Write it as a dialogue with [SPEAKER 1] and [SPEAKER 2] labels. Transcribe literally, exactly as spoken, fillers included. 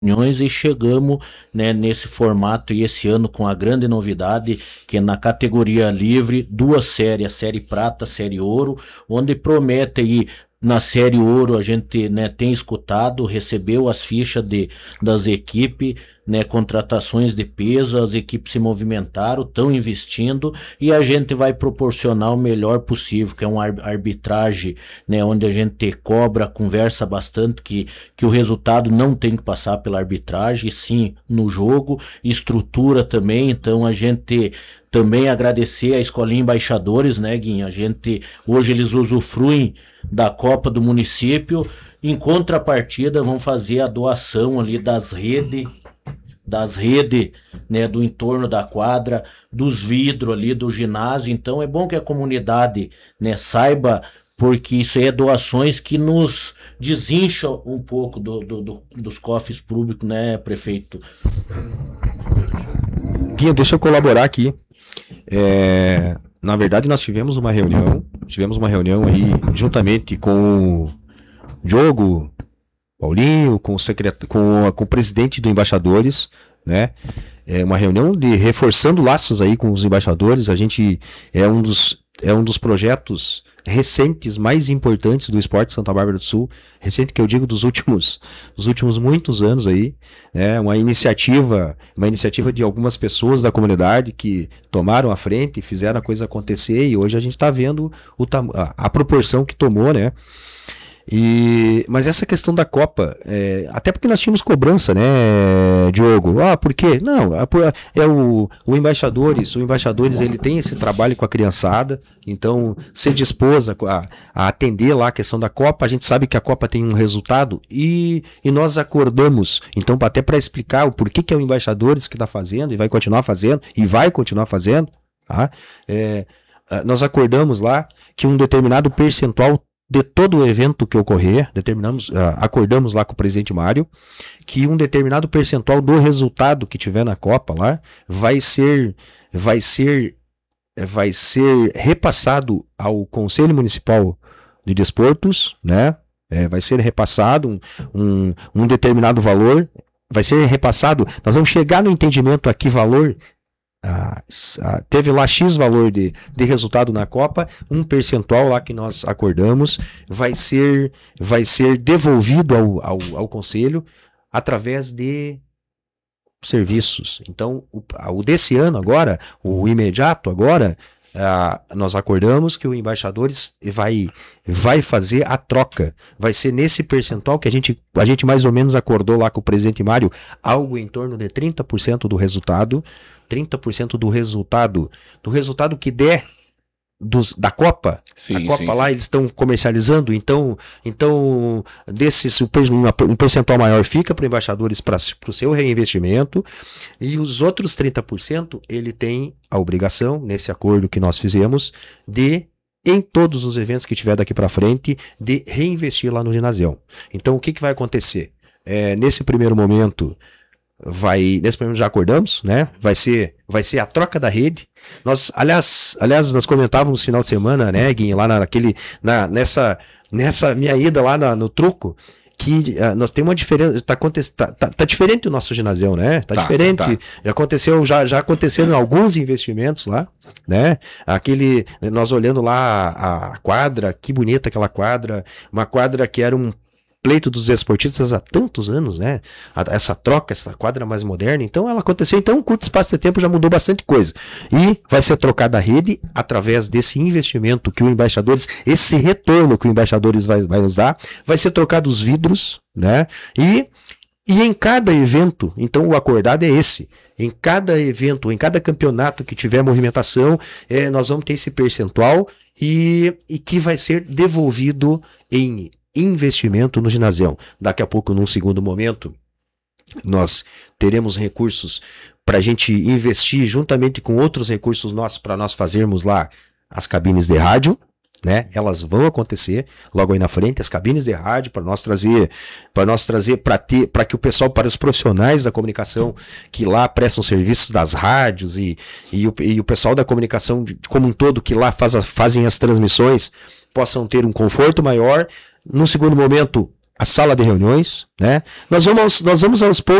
[SPEAKER 1] reuniões e chegamos, né, nesse formato e esse ano com a grande novidade que é na categoria livre, duas séries, a série prata, a série ouro, onde promete aí na série ouro a gente, né, tem escutado, recebeu as fichas de, das equipes, né, contratações de peso, as equipes se movimentaram, estão investindo e a gente vai proporcionar o melhor possível, que é uma arbitragem, né, onde a gente cobra, conversa bastante, que, que o resultado não tem que passar pela arbitragem, sim no jogo, estrutura também, então a gente também agradecer a Escolinha Embaixadores, né, Guinha? A gente, hoje eles usufruem da Copa do Município, em contrapartida vão fazer a doação ali das redes, das redes, né, do entorno da quadra, dos vidros ali do ginásio, então é bom que a comunidade, né, saiba, porque isso é doações que nos desincham um pouco do, do, do, dos cofres públicos, né, prefeito?
[SPEAKER 2] Guinha, deixa eu colaborar aqui. É, na verdade, nós tivemos uma reunião, tivemos uma reunião aí juntamente com o Diogo, Paulinho, com o, secret... com, a, com o presidente do Embaixadores, né? É uma reunião de reforçando laços aí com os embaixadores. A gente é um dos, é um dos projetos recentes mais importantes do esporte de Santa Bárbara do Sul, recente que eu digo dos últimos, dos últimos muitos anos aí, né? Uma iniciativa, uma iniciativa de algumas pessoas da comunidade que tomaram a frente e fizeram a coisa acontecer, e hoje a gente está vendo o tam- a, a proporção que tomou, né? E, mas essa questão da Copa, é, até porque nós tínhamos cobrança, né, Diogo? Ah, por quê? Não, é o, o Embaixadores, o Embaixadores ele tem esse trabalho com a criançada, então se dispôs a, a atender lá a questão da Copa. A gente sabe que a Copa tem um resultado e, e nós acordamos, então até para explicar o porquê que é o Embaixadores que está fazendo e vai continuar fazendo, e vai continuar fazendo, tá? É, nós acordamos lá que um determinado percentual de todo o evento que ocorrer, determinamos, uh, acordamos lá com o presidente Mário, que um determinado percentual do resultado que tiver na Copa lá vai ser, vai ser, vai ser repassado ao Conselho Municipal de Desportos, né? É, vai ser repassado um, um, um determinado valor, vai ser repassado, nós vamos chegar no entendimento a que valor. Ah, ah, teve lá X valor de, de resultado na Copa, um percentual lá que nós acordamos vai ser, vai ser devolvido ao, ao, ao Conselho através de serviços. Então, o, o desse ano agora, o imediato agora, ah, nós acordamos que o Embaixadores vai, vai fazer a troca. Vai ser nesse percentual que a gente, a gente mais ou menos acordou lá com o presidente Mário, algo em torno de trinta por cento do resultado, trinta por cento do resultado, do resultado que der dos, da Copa. Sim, a Copa sim, lá sim. Eles estão comercializando, então, então desses, um percentual maior fica para Embaixadores para o seu reinvestimento, e os outros trinta por cento ele tem a obrigação, nesse acordo que nós fizemos, de, em todos os eventos que tiver daqui para frente, de reinvestir lá no ginásio. Então o que, que vai acontecer? É, nesse primeiro momento, vai, nesse momento já acordamos, né? Vai ser, vai ser a troca da rede. Nós, aliás, aliás, nós comentávamos no final de semana, né, Guinho, lá naquele, na, nessa, nessa minha ida lá na, no truco, que uh, nós temos uma diferença, tá, tá, tá, tá diferente o nosso ginásio, né? Tá, tá diferente. Tá. Já aconteceu, já, já aconteceram alguns investimentos lá, né? Aquele, nós olhando lá a, a quadra, que bonita aquela quadra, uma quadra que era um pleito dos esportistas há tantos anos, né? Essa troca, essa quadra mais moderna, então ela aconteceu, então um curto espaço de tempo já mudou bastante coisa. E vai ser trocada a rede através desse investimento que o Embaixadores, esse retorno que o Embaixadores vai, vai usar, vai ser trocado os vidros, né? E, e em cada evento, então o acordado é esse, em cada evento, em cada campeonato que tiver movimentação, é, nós vamos ter esse percentual e, e que vai ser devolvido em investimento no ginásio. Daqui a pouco, num segundo momento, nós teremos recursos para a gente investir juntamente com outros recursos nossos para nós fazermos lá as cabines de rádio, né? Elas vão acontecer logo aí na frente, as cabines de rádio para nós trazer, para nós trazer para ter, para que o pessoal, para os profissionais da comunicação que lá prestam serviços das rádios e, e, o, e o pessoal da comunicação de, como um todo que lá faz a, fazem as transmissões possam ter um conforto maior. No segundo momento, a sala de reuniões, né? Nós vamos, nós vamos aos poucos